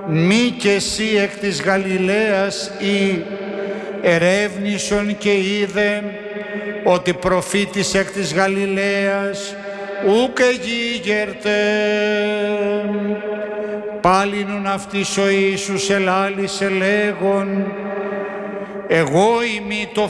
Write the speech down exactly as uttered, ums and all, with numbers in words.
μη και εσύ εκ της Γαλιλαίας ή ερεύνησον και είδε ότι προφήτης εκ της Γαλιλαίας ουκ εγίγερτε. Πάλινον αυτής ο Ιησούς ελάλησε λέγον, εγώ είμαι το